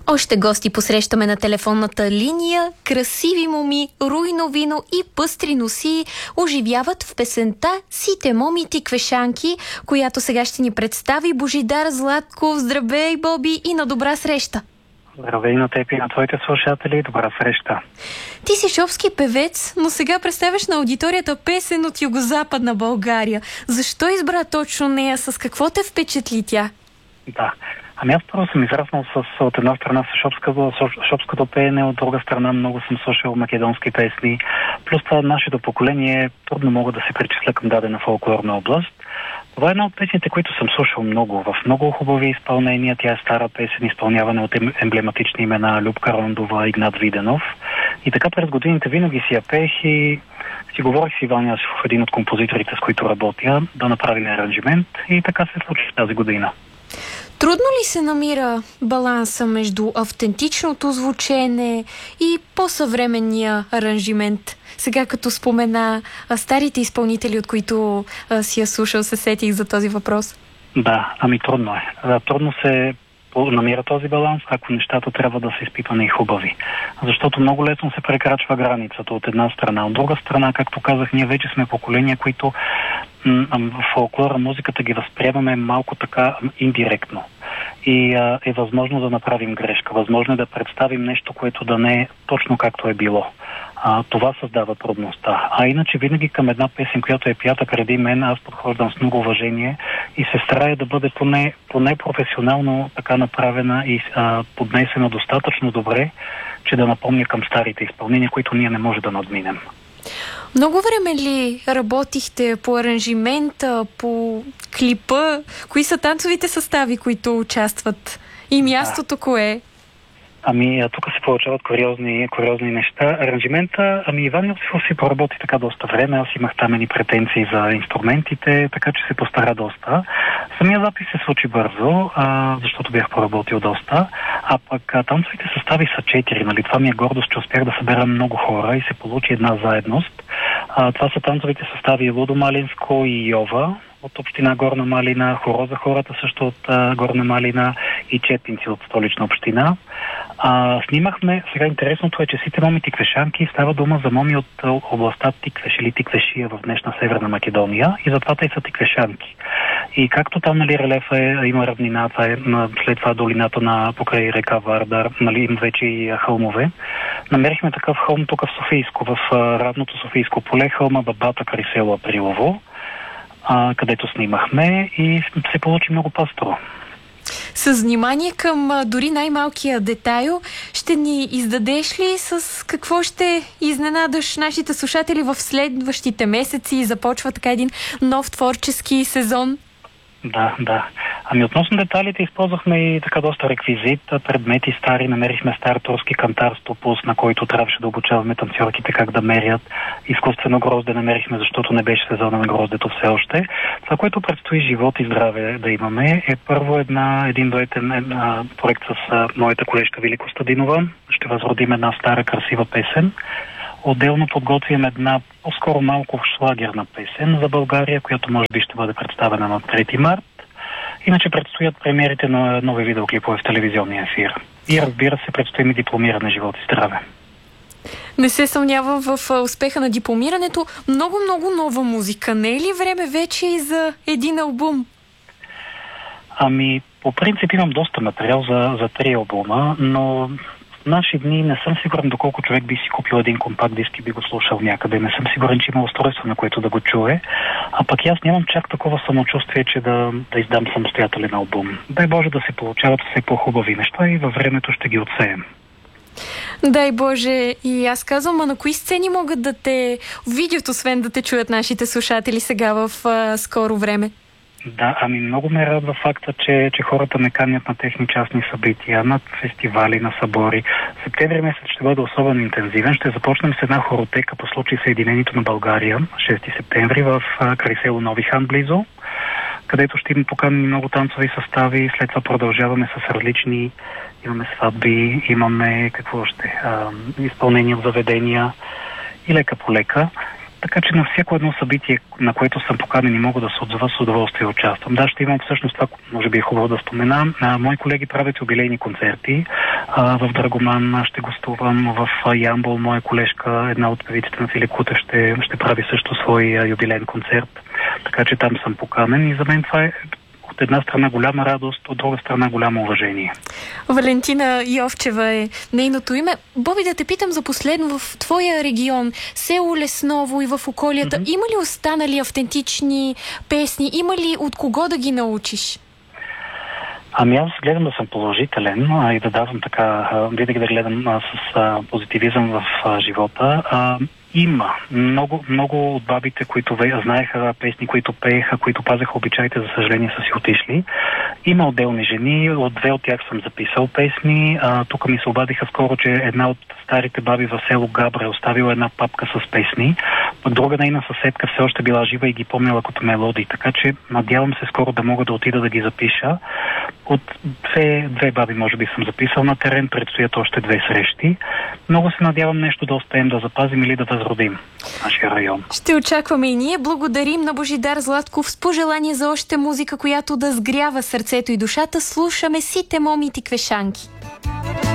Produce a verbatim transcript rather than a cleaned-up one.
Още гости посрещаме на телефонната линия. Красиви моми, руйно вино и пъстри носи оживяват в песента "Сите моми тиквешанки", която сега ще ни представи Божидар Златков. Здравей, Боби, и на добра среща! Здравей на теб и на твоите слушатели. Добра среща! Ти си шопски певец, но сега представяш на аудиторията песен от югозападна България. Защо избра точно нея? С какво те впечатли тя? Да. Ами аз първо съм израснал с, от една страна с шопското, шопското пеене, от друга страна много съм слушал македонски песни. Плюс това нашето поколение трудно мога да се причисля към дадена фолклорна област. Това е една от песните, които съм слушал много, в много хубави изпълнения. Тя е стара песен, изпълнявана от емблематични имена Любка Рондова, Игнат Виденов. И така през годините винаги си я пеех и си говорих с Иван Ясов, един от композиторите, с които работя, да направим аранжимент, и така се случи тази година. Трудно ли се намира баланса между автентичното звучене и по-съвременния аранжимент? Сега като спомена а, старите изпълнители, от които а, си я слушал, се сетих за този въпрос. Да, ами трудно е. Да, трудно се намира този баланс, ако нещата трябва да са изпипани и хубави. Защото много лесно се прекрачва границата от една страна. От друга страна, както казах, ние вече сме поколения, които в фолклора, музиката ги възприемаме малко така индиректно. И а, е възможно да направим грешка. Възможно е да представим нещо, което да не е точно както е било. А, това създава трудността. А иначе винаги към една песен, която е пята преди мен, аз подхождам с много уважение и се старая да бъде поне, поне професионално така направена и а, поднесена достатъчно добре, че да напомня към старите изпълнения, които ние не може да надминем. Много време ли работихте по аранжимента, по клипа? Кои са танцовите състави, които участват? И мястото да. Кое е? Ами, тук се получават куриозни, куриозни неща. Аранжимента, ами Иван Йосифов си поработи така доста време. Аз имах там едни претенции за инструментите, така че се постара доста. Самия запис се случи бързо, а, защото бях поработил доста. А пък а, танцовите състави са четири. Нали? Това ми е гордост, че успях да събера много хора и се получи една заедност. А, това са танцовите състави Лудо Малинско и Йова от община Горна Малина, Хоро за хората също от а, Горна Малина и Четинци от Столична община. А, снимахме, сега интересното е, че "Сите моми тиквешанки" става дума за моми от областта Тиквеш или Тиквешия в днешна Северна Македония, и затова те са тиквешанки. И както там, нали, релефа е, има равнина, това е след това долината на покрай река Вардар, нали, има вече и хълмове. Намерихме такъв хълм тук в Софийско, в а, радното Софийско поле, хълма Бабата край село Априлово, а, където снимахме, и се получи много пастро. С внимание към а, дори най-малкия детайл, ще ни издадеш ли с какво ще изненадаш нашите слушатели в следващите месеци? Започва така един нов творчески сезон. Да, да. Ами относно деталите използвахме и така доста реквизит, предмети стари. Намерихме стар турски кантар с топус, на който трябваше да обучаваме танцорките как да мерят. Изкуствено грозде намерихме, защото не беше сезона на гроздето все още. Това, което предстои живот и здраве да имаме, е първо една, един дуетен една, проект с а, моята колежка Вили Костадинова. Ще възродим една стара красива песен. Отделно подготвим една по-скоро малко шлагерна песен за България, която може би ще бъде представена на трети март. Иначе предстоят премиерите на нови видеоклипове в телевизионния ефир. И разбира се, предстои ми дипломиране, живот и здраве. Не се съмнявам в успеха на дипломирането. Много-много нова музика. Не е ли време вече и за един албум? Ами, по принцип имам доста материал за, за три албума, но в наши дни не съм сигурен доколко човек би си купил един компакт диск и би го слушал някъде. Не съм сигурен, че има устройство, на което да го чуе. А пък аз нямам чак такова самочувствие, че да, да издам самостоятелен албум. Дай Боже да се получават все по-хубави неща и във времето ще ги отсеем. Дай Боже, и аз казвам, а на кои сцени могат да те видят, освен да те чуят нашите слушатели сега в а, скоро време? Да, ами много ме радва факта, че, че хората ме канят на техни частни събития, на фестивали, на събори. Септември месец ще бъде особено интензивен. Ще започнем с една хоротека по случай Съединението на България, шести септември, в край село Нови хан близо, където ще има поканени много танцови състави. След това продължаваме с различни, имаме сватби, имаме какво още, а, изпълнения в заведения и лека по лека. Така че на всяко едно събитие, на което съм поканен и мога да се отзова, с удоволствие участвам. Да, ще имам всъщност това, може би е хубаво да споменам. А, мои колеги правят юбилейни концерти. А, в Драгоман ще гостувам, в Ямбол моя колежка, една от певиците на Филип Кутев, ще, ще прави също свой юбилейен концерт. Така че там съм поканен и за мен това е от една страна голяма радост, от друга страна голямо уважение. Валентина Йовчева е нейното име. Боби, да те питам за последно, в твоя регион, село Лесново и в околията, mm-hmm. има ли останали автентични песни? Има ли от кого да ги научиш? Ами аз гледам да съм положителен а, и да давам така, винаги да гледам а, с а, позитивизъм в а, живота. А, Има много, много от бабите, които знаеха песни, които пееха, които пазеха обичаите, за съжаление са си отишли. Има отделни жени, от две от тях съм записал песни. А, тук ми се обадиха скоро, че една от старите баби в село Габра е оставила една папка с песни. Пък друга нейна съседка все още била жива и ги помнила като мелодии. Така че надявам се скоро да мога да отида да ги запиша. От две, две баби може би съм записал на терен, предстоят още две срещи. Много се надявам нещо да успеем да запазим или да възродим нашия район. Ще очакваме и ние. Благодарим на Божидар Златков с пожелание за още музика, която да сгрява сърцето и душата. Слушаме Сите моми тиквешанки.